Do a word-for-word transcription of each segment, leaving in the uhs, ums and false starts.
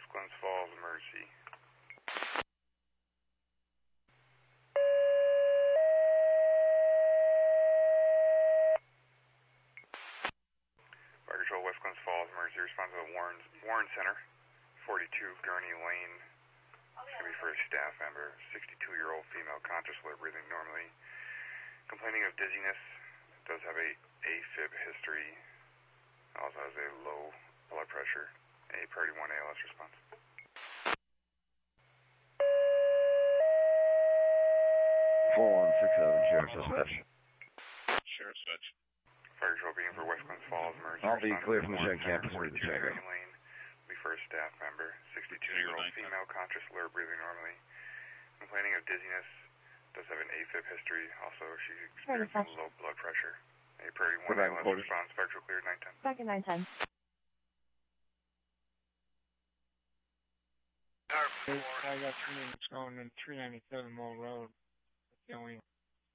West Glens Falls, emergency. Fire Control, West Glens Falls, emergency response to the Warren, Warren Center, forty-two Gurney Lane. It's going to be for a staff member, sixty-two-year-old female, conscious, low, breathing normally. Complaining of dizziness, does have a AFib history, also has a low blood pressure, a priority one A L S response. four one six seven, Sheriff's Dispatch. Sheriff's Dispatch. Fire Control being for West Glens Falls, emergency I'll be response clear to from the Warren check campus Center, to the forty-two check Gurney Lane. Will be for a staff member, sixty-two-year-old female, conscious, low, breathing normally. Complaining of dizziness, does have an AFib history, also she's experiencing low blood pressure. A priority one A L S response, spectral clear nine ten. Second nine ten. I got three units going in three ninety-seven Mall Road. That's the only.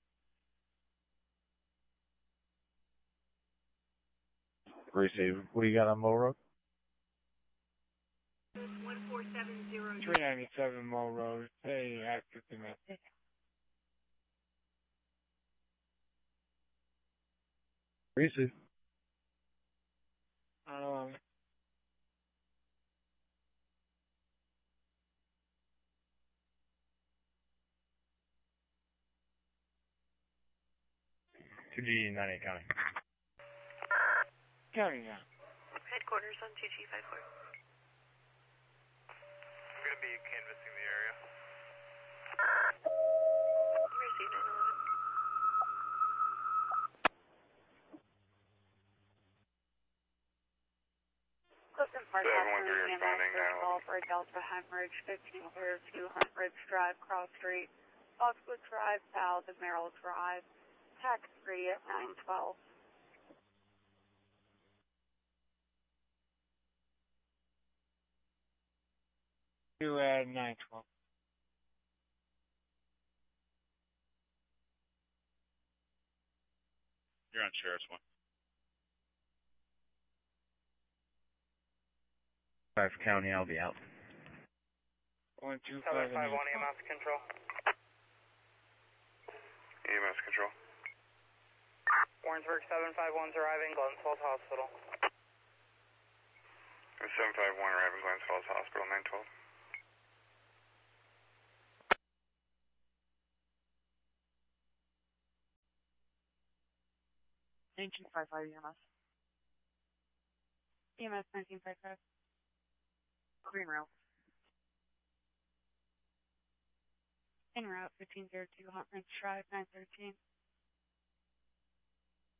Receive. What do you got on Mall Road? one four seven zero. three ninety-seven Mall Road. Hey, active domestic. Receive. Um, two G ninety-eight County. County now. Headquarters on two G five four. I'm going to be canvassing the area. Receive nine eleven. Clifton Park, seven one three responding, nine eleven. call for a Delta hemorrhage, fifteen oh two Huntridge Drive, Cross Street, Foxwood Drive, south of Merrill Drive, tax three at nine twelve. Two at nine twelve. You're on Sheriff's One. Five County, I'll be out. One two five five one E M S control. E M S control. Warrensburg seven five one's arriving, Glens Falls Hospital. seven five one arriving, Glens Falls Hospital, nine twelve. nineteen fifty-five E M S. E M S nineteen fifty-five. Green route. En route fifteen oh two Huntridge Drive, nine thirteen.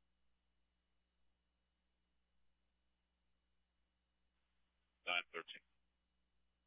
nine thirteen.